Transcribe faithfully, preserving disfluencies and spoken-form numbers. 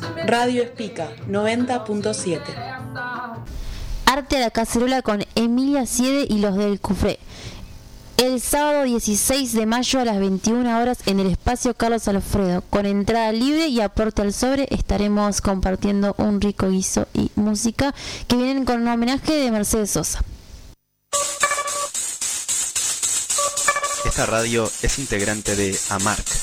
Radio Espica noventa punto siete. Arte a la cacerola con Emilia Siede y los del Cufré. El sábado dieciséis de mayo a las veintiuna horas en el espacio Carlos Alfredo. Con entrada libre y aporte al sobre estaremos compartiendo un rico guiso y música que vienen con un homenaje de Mercedes Sosa. Esta radio es integrante de AMARC,